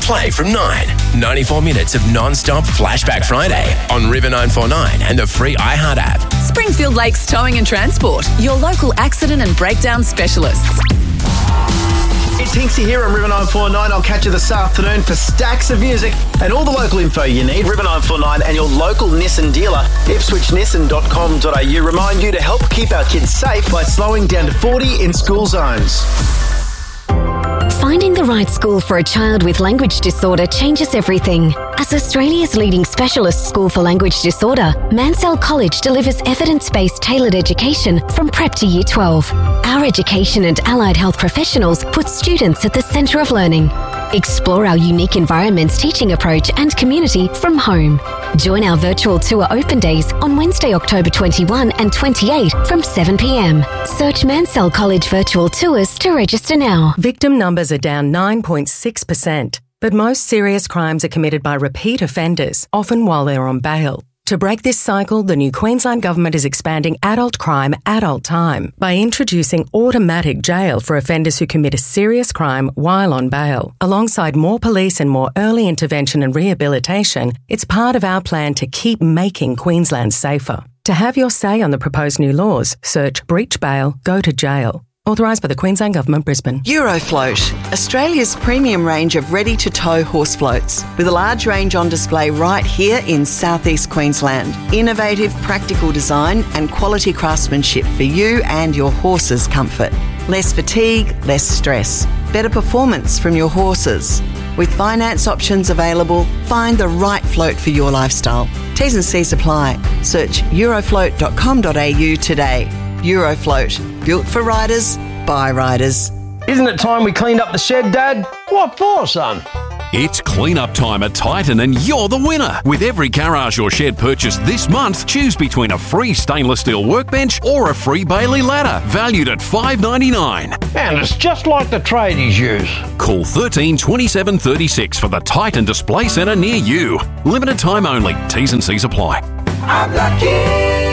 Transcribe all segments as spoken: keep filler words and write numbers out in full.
Play from nine. ninety-four minutes of non-stop Flashback Friday on River nine forty-nine and the free iHeart app. Springfield Lakes Towing and Transport, your local accident and breakdown specialists. It's Hinksy here on River nine forty-nine. I'll catch you this afternoon for stacks of music and all the local info you need. River nine forty-nine and your local Nissan dealer, ipswich nissan dot com dot a u. Remind you to help keep our kids safe by slowing down to forty in school zones. Finding the right school for a child with language disorder changes everything. As Australia's leading specialist school for language disorder, Mansell College delivers evidence-based tailored education from prep to year twelve. Our education and allied health professionals put students at the centre of learning. Explore our unique environments teaching approach and community from home. Join our virtual tour open days on Wednesday, October twenty-first and twenty-eighth from seven p m. Search Mansell College Virtual Tours to register now. Victim numbers are down nine point six percent, but most serious crimes are committed by repeat offenders, often while they're on bail. To break this cycle, the new Queensland Government is expanding adult crime, adult time by introducing automatic jail for offenders who commit a serious crime while on bail. Alongside more police and more early intervention and rehabilitation, it's part of our plan to keep making Queensland safer. To have your say on the proposed new laws, search Breach Bail, Go to Jail. Authorised by the Queensland Government, Brisbane. Eurofloat, Australia's premium range of ready-to-tow horse floats, with a large range on display right here in southeast Queensland. Innovative, practical design and quality craftsmanship for you and your horse's comfort. Less fatigue, less stress. Better performance from your horses. With finance options available, find the right float for your lifestyle. T's and C's apply. Search eurofloat dot com dot a u today. Eurofloat, built for riders, by riders. Isn't it time we cleaned up the shed, Dad? What for, son? It's clean-up time at Titan and you're the winner. With every garage or shed purchased this month, choose between a free stainless steel workbench or a free Bailey ladder, valued at five dollars ninety-nine. And it's just like the tradies use. Call thirteen twenty-seven thirty-six for the Titan Display Centre near you. Limited time only. T's and C's apply. I'm lucky.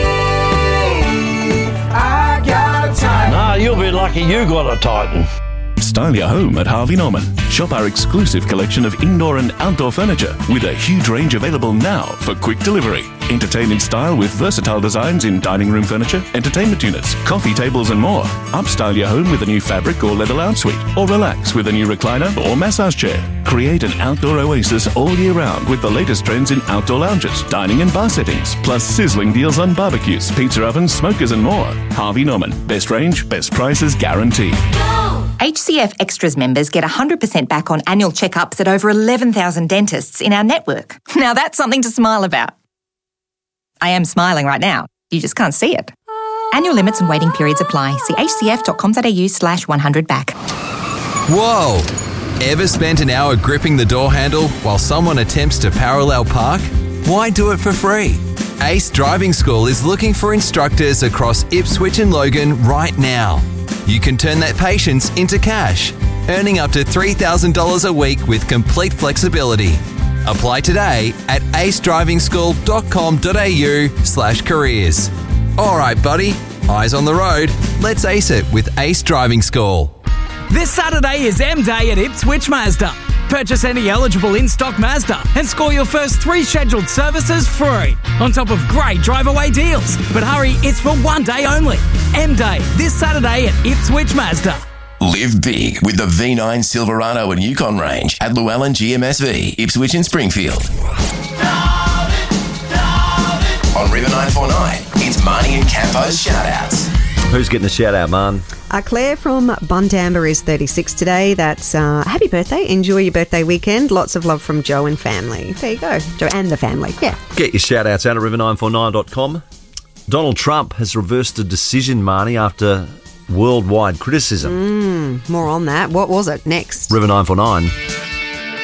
I got a Titan. Nah, you'll be lucky you got a Titan. Style your home at Harvey Norman. Shop our exclusive collection of indoor and outdoor furniture with a huge range available now for quick delivery. Entertain in style with versatile designs in dining room furniture, entertainment units, coffee tables and more. Upstyle your home with a new fabric or leather lounge suite, or relax with a new recliner or massage chair. Create an outdoor oasis all year round with the latest trends in outdoor lounges, dining and bar settings, plus sizzling deals on barbecues, pizza ovens, smokers and more. Harvey Norman. Best range, best prices guaranteed. H C F Extras members get one hundred percent back on annual checkups at over eleven thousand dentists in our network. Now that's something to smile about. I am smiling right now. You just can't see it. Annual limits and waiting periods apply. See h c f dot com dot a u slash one hundred back. Whoa! Ever spent an hour gripping the door handle while someone attempts to parallel park? Why do it for free? Ace Driving School is looking for instructors across Ipswich and Logan right now. You can turn that patience into cash, earning up to three thousand dollars a week with complete flexibility. Apply today at ace driving school dot com dot a u slash careers. All right, buddy, eyes on the road. Let's ace it with Ace Driving School. This Saturday is M Day at Ipswich Mazda. Purchase any eligible in-stock Mazda and score your first three scheduled services free, on top of great drive-away deals. But hurry, it's for one day only. M Day, this Saturday at Ipswich Mazda. Live big with the V nine Silverado and Yukon range at Llewellyn G M S V, Ipswich and Springfield. On River nine forty-nine, it's Marnie and Campo's shout-outs. Who's getting a shout-out, Man? Uh, Claire from Bundamba is thirty-six today. That's uh, happy birthday. Enjoy your birthday weekend. Lots of love from Joe and family. There you go. Joe and the family. Yeah. Get your shout-outs out at river nine forty-nine dot com. Donald Trump has reversed a decision, Marnie, after worldwide criticism. Mm, more on that. What was it? Next. River nine forty-nine.